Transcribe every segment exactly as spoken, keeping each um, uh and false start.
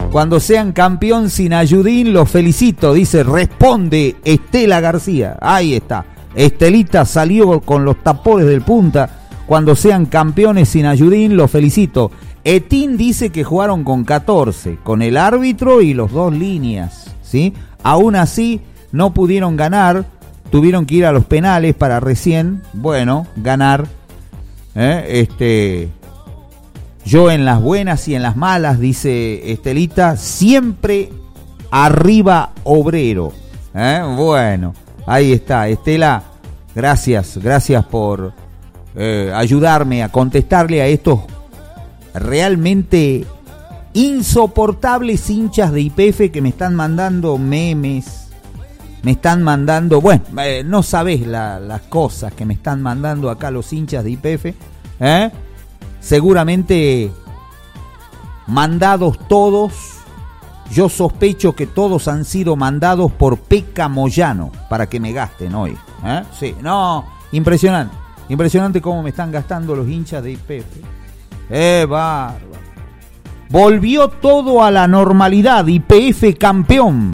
Cuando sean campeón sin Ayudín, los felicito, dice, responde Estela García. Ahí está. Estelita salió con los tapones del punta. Cuando sean campeones sin Ayudín, los felicito. Etín dice que jugaron con catorce, con el árbitro y los dos líneas, ¿sí? Aún así, no pudieron ganar, tuvieron que ir a los penales para recién, bueno, ganar. ¿eh? Este, yo en las buenas y en las malas, dice Estelita, siempre arriba Obrero. ¿eh? Bueno, ahí está, Estela, gracias, gracias por eh, ayudarme a contestarle a estos realmente insoportables hinchas de Y P F que me están mandando memes, me están mandando, bueno, eh, no sabés la, las cosas que me están mandando acá los hinchas de Y P F, ¿eh? Seguramente mandados todos, yo sospecho que todos han sido mandados por Peca Moyano para que me gasten hoy, ¿eh? Sí, no, impresionante, impresionante cómo me están gastando los hinchas de Y P F. Eh, bárbaro. Volvió todo a la normalidad, Y P F campeón.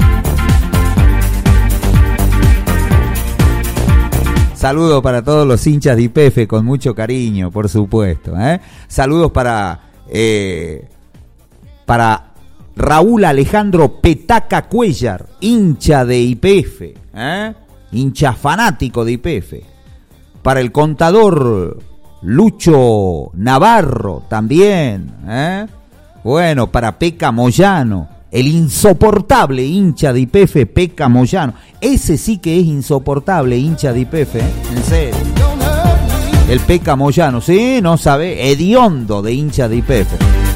Saludos para todos los hinchas de Y P F con mucho cariño, por supuesto. ¿eh? Saludos para eh, para Raúl Alejandro Petaca Cuellar, hincha de Y P F, ¿eh? hincha fanático de Y P F. Para el contador Lucho Navarro también, ¿eh? Bueno, para Peca Moyano, el insoportable hincha de Y P F, Peca Moyano. Ese sí que es insoportable hincha de Y P F, ¿eh? En serio. El Peca Moyano, sí, no sabe, hediondo de hincha de Y P F.